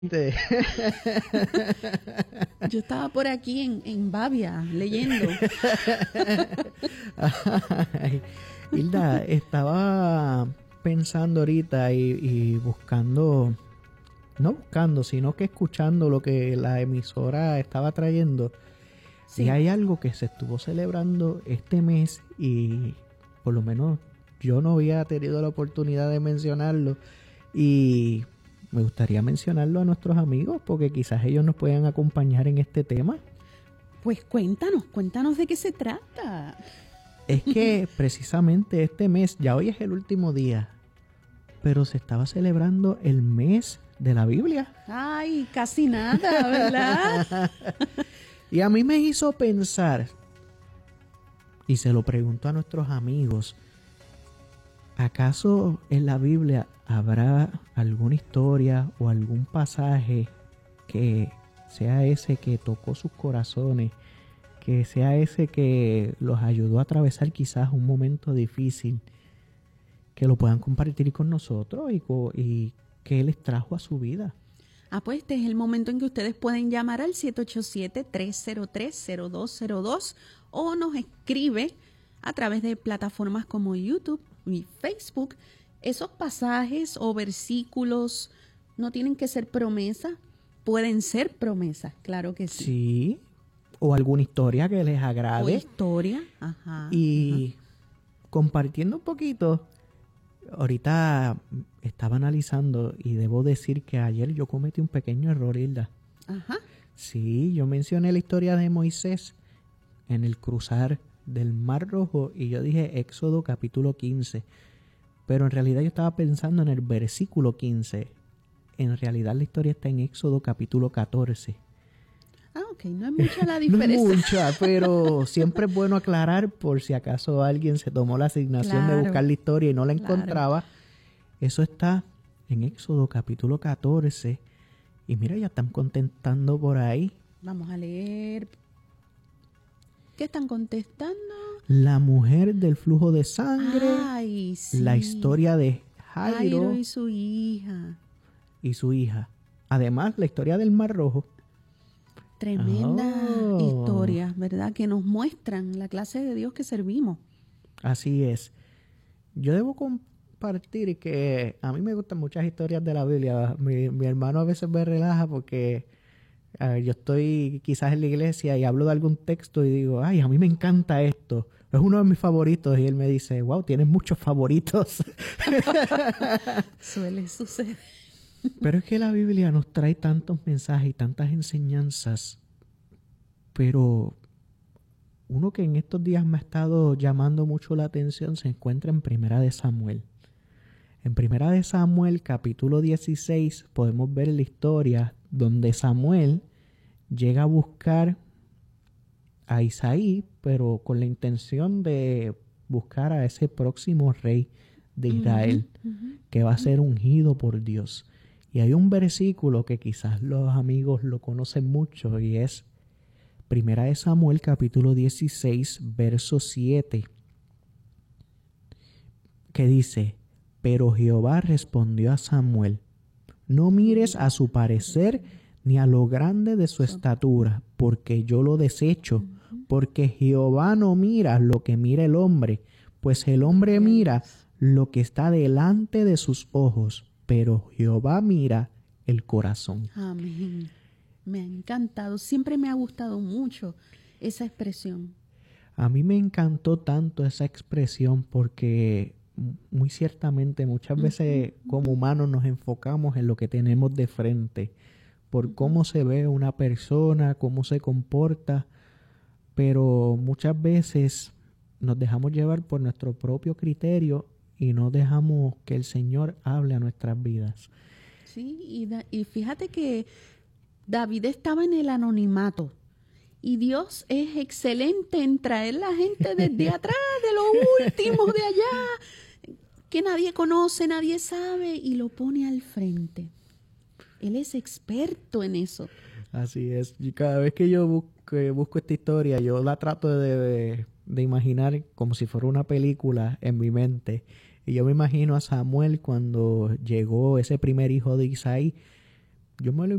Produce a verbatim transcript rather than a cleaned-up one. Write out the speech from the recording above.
Te- Yo estaba por aquí en, en Bavia leyendo. Ay, Hilda, estaba pensando ahorita y, y buscando, no buscando, sino que escuchando lo que la emisora estaba trayendo. Sí. Y hay algo que se estuvo celebrando este mes y por lo menos yo no había tenido la oportunidad de mencionarlo y me gustaría mencionarlo a nuestros amigos porque quizás ellos nos puedan acompañar en este tema. Pues cuéntanos, cuéntanos de qué se trata. Es que precisamente este mes, ya hoy es el último día, pero se estaba celebrando el mes de la Biblia. Ay, casi nada, ¿verdad? Y a mí me hizo pensar, y se lo pregunto a nuestros amigos, ¿acaso en la Biblia habrá alguna historia o algún pasaje que sea ese que tocó sus corazones, que sea ese que los ayudó a atravesar quizás un momento difícil, que lo puedan compartir con nosotros y, co- y que les trajo a su vida? Ah, pues este es el momento en que ustedes pueden llamar al siete ocho siete, tres cero tres, cero dos cero dos o nos escribe a través de plataformas como YouTube y Facebook. Esos pasajes o versículos no tienen que ser promesas, pueden ser promesas, claro que sí. Sí, o alguna historia que les O agrade. historia, ajá. Y compartiendo un poquito, ahorita estaba analizando y debo decir que ayer yo cometí un pequeño error, Hilda. Ajá. Sí, yo mencioné la historia de Moisés en el cruzar del Mar Rojo y yo dije Éxodo capítulo quince, pero en realidad yo estaba pensando en el versículo quince. En realidad la historia está en Éxodo capítulo catorce. Ah, ok, no es mucha la No diferencia. es mucha, pero siempre es bueno aclarar por si acaso alguien se tomó la asignación Claro, de buscar la historia y no la claro. encontraba. Eso está en Éxodo capítulo catorce. Y mira, ya están contestando por ahí. Vamos a leer. ¿Qué están contestando? La mujer del flujo de sangre, Ay, sí. la historia de Jairo, Jairo y su hija. y su hija. Además, la historia del Mar Rojo. Tremenda Oh. historia, ¿verdad? Que nos muestran la clase de Dios que servimos. Así es. Yo debo compartir que a mí me gustan muchas historias de la Biblia. Mi, mi hermano a veces me relaja porque a ver, yo estoy quizás en la iglesia y hablo de algún texto y digo, ay, a mí me encanta esto. Es uno de mis favoritos. Y él me dice, wow, tienes muchos favoritos. Suele suceder. Pero es que la Biblia nos trae tantos mensajes y tantas enseñanzas. Pero uno que en estos días me ha estado llamando mucho la atención se encuentra en Primera de Samuel. En Primera de Samuel, capítulo dieciséis, podemos ver la historia donde Samuel llega a buscar a Isaí, pero con la intención de buscar a ese próximo rey de Israel, Uh-huh, uh-huh. que va a ser ungido por Dios. Y hay un versículo que quizás los amigos lo conocen mucho y es Primera de Samuel capítulo dieciséis verso siete, que dice, pero Jehová respondió a Samuel, no mires a su parecer ni a lo grande de su estatura, porque yo lo desecho, porque Jehová no mira lo que mira el hombre, pues el hombre mira lo que está delante de sus ojos, pero Jehová mira el corazón. Amén. Me ha encantado. Siempre me ha gustado mucho esa expresión. A mí me encantó tanto esa expresión porque muy ciertamente muchas veces uh-huh. como humanos nos enfocamos en lo que tenemos de frente, por uh-huh. cómo se ve una persona, cómo se comporta, pero muchas veces nos dejamos llevar por nuestro propio criterio y no dejamos que el Señor hable a nuestras vidas. Sí, y, da, y fíjate que David estaba en el anonimato y Dios es excelente en traer la gente desde atrás, de lo último, de allá, que nadie conoce, nadie sabe, y lo pone al frente. Él es experto en eso. Así es. Y cada vez que yo busco, busco esta historia, yo la trato de, de, de imaginar como si fuera una película en mi mente. Y yo me imagino a Samuel cuando llegó ese primer hijo de Isaí, yo me lo